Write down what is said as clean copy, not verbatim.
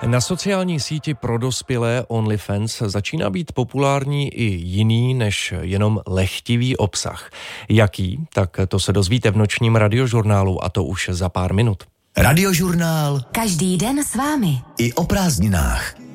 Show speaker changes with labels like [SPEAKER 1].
[SPEAKER 1] Na sociální síti pro dospělé OnlyFans začíná být populární i jiný než jenom lehtivý obsah. Jaký? Tak to se dozvíte v nočním radiožurnálu, a to už za pár minut.
[SPEAKER 2] Radiožurnál.
[SPEAKER 3] Každý den s vámi.
[SPEAKER 2] I o prázdninách.